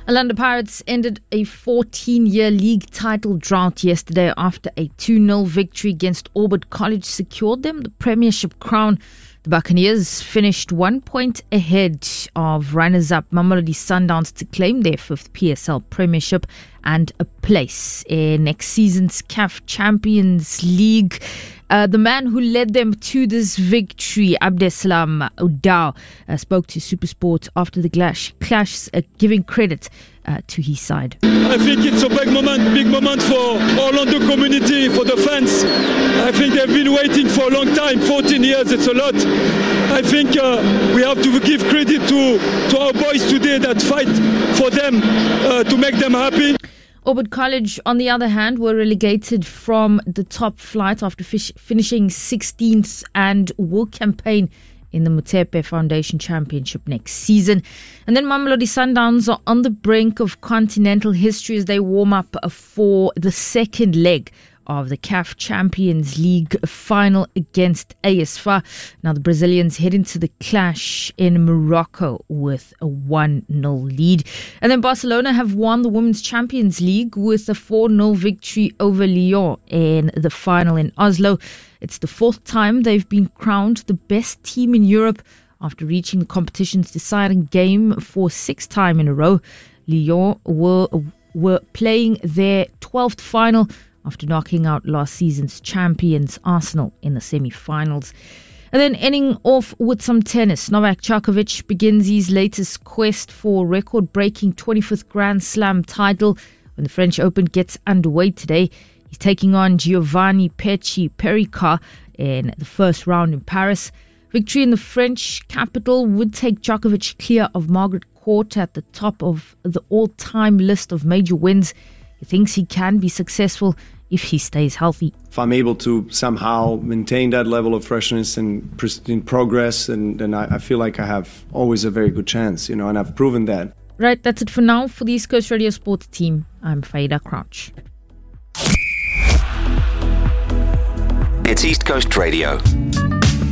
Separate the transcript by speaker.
Speaker 1: Orlando Pirates ended a 14-year league title drought yesterday after a 2-0 victory against Auburn College secured them the premiership crown. The Buccaneers finished 1 point ahead of runners-up Mamelodi Sundowns to claim their 5th PSL premiership and a place in next season's CAF Champions League. The man who led them to this victory, Abdesalam Oudao, spoke to SuperSport after the clash, giving credit to his side.
Speaker 2: I think it's a big moment for Orlando community, for the fans. I think they've been waiting for a long time, 14 years, it's a lot. I think we have to give credit to our boys today that fight for them to make them happy.
Speaker 1: Auburn College, on the other hand, were relegated from the top flight after finishing 16th and will campaign in the Mutepe Foundation Championship next season. And then Mamelodi Sundowns are on the brink of continental history as they warm up for the second leg of the CAF Champions League final against AS FAR. Now the Brazilians head into the clash in Morocco with a 1-0 lead. And then Barcelona have won the Women's Champions League with a 4-0 victory over Lyon in the final in Oslo. It's the 4th time they've been crowned the best team in Europe after reaching the competition's deciding game for 6th time in a row. Lyon were playing their 12th final after knocking out last season's champions Arsenal in the semi-finals. And then ending off with some tennis, Novak Djokovic begins his latest quest for record-breaking 25th Grand Slam title when the French Open gets underway today. He's taking on Giovanni Pericard in the first round in Paris. Victory in the French capital would take Djokovic clear of Margaret Court at the top of the all-time list of major wins. He thinks he can be successful if he stays healthy.
Speaker 3: If I'm able to somehow maintain that level of freshness and in progress, then I feel like I have always a very good chance, and I've proven that.
Speaker 1: Right, that's it for now. For the East Coast Radio Sports team, I'm Faida Crouch.
Speaker 4: It's East Coast Radio.